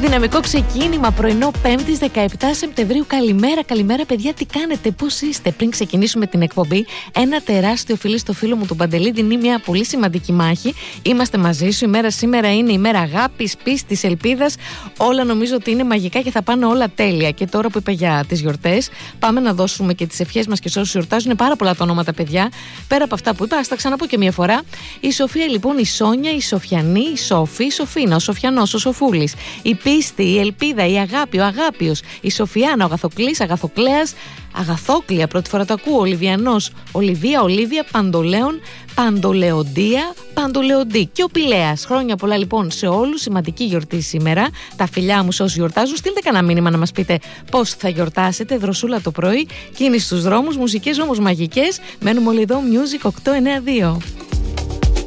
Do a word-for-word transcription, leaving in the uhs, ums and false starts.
Δυναμικό ξεκίνημα πρωινό Πέμπτης δεκαεπτά Σεπτεμβρίου. Καλημέρα, καλημέρα παιδιά, τι κάνετε, πώς είστε? Πριν ξεκινήσουμε την εκπομπή, ένα τεράστιο φιλί στο φίλο μου τον Παντελή, δίνει μια πολύ σημαντική μάχη. Είμαστε μαζί σου. Η μέρα σήμερα είναι η μέρα αγάπης, πίστης, ελπίδας. Όλα νομίζω ότι είναι μαγικά και θα πάνε όλα τέλεια. Και τώρα που είπα για τις γιορτές, πάμε να δώσουμε και τις ευχές μας και σε όσους γιορτάζουν. Είναι πάρα πολλά τα ονόματα, παιδιά. Πέρα από αυτά που είπα, ας τα ξαναπώ και μια φορά. Η Σοφία λοιπόν, η Σόνια, η Σοφιανή, η Σόφη, η Σοφίνα, ο Σοφιανός, ο Σοφούλης, η Πίστη, η Ελπίδα, η Αγάπη, ο Αγάπιος, η Σοφιάνα, ο Αγαθοκλής, Αγαθοκλέας, Αγαθόκλια, πρώτη φορά το ακούω, Ολιβιανός, Ολιβία, Ολίβια, Παντολέων, Παντολεοντία, Παντολεοντή και ο Πηλέας. Χρόνια πολλά λοιπόν σε όλους, σημαντική γιορτή σήμερα. Τα φιλιά μου σε όσους γιορτάζουν, στείλτε κανένα μήνυμα να μας πείτε πώς θα γιορτάσετε. Δροσούλα το πρωί, κίνηση στους δρόμους, μουσικές όμως μαγικές. Μένουμε όλοι εδώ, Music οκτακόσια ενενήντα δύο.